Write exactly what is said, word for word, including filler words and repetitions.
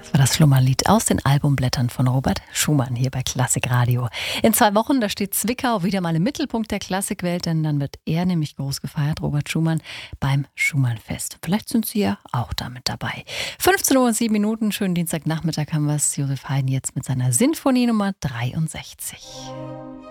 Das war das Schlummerlied aus den Albumblättern von Robert Schumann hier bei Klassik Radio. In zwei Wochen, da steht Zwickau wieder mal im Mittelpunkt der Klassikwelt, denn dann wird er nämlich groß gefeiert, Robert Schumann, beim Schumannfest. Vielleicht sind Sie ja auch damit dabei. fünfzehn Uhr und sieben Minuten, schönen Dienstagnachmittag haben wir es. Josef Haydn jetzt mit seiner Sinfonie Nummer dreiundsechzig.